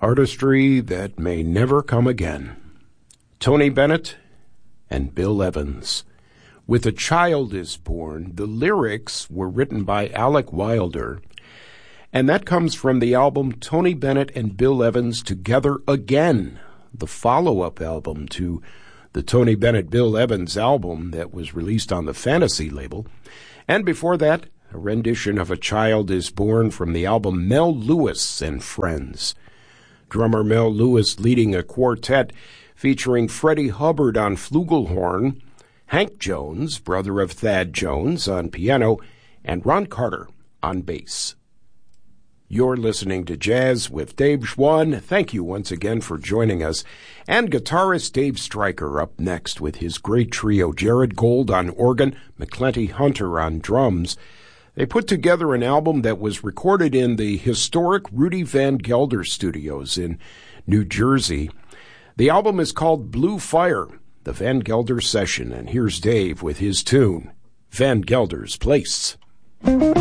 Artistry that may never come again. Tony Bennett and Bill Evans. With a Child is Born, the lyrics were written by Alec Wilder, and that comes from the album Tony Bennett and Bill Evans Together Again, the follow-up album to the Tony Bennett-Bill Evans album that was released on the Fantasy label. And before that, a rendition of A Child is Born from the album Mel Lewis and Friends. Drummer Mel Lewis leading a quartet featuring Freddie Hubbard on flugelhorn, Hank Jones, brother of Thad Jones, on piano, and Ron Carter on bass. You're listening to Jazz with Dave Schwann. Thank you once again for joining us. And guitarist Dave Stryker up next with his great trio, Jared Gold on organ, McClenty Hunter on drums. They put together an album that was recorded in the historic Rudy Van Gelder Studios in New Jersey. The album is called Blue Fire, the Van Gelder Session, and here's Dave with his tune, Van Gelder's Place.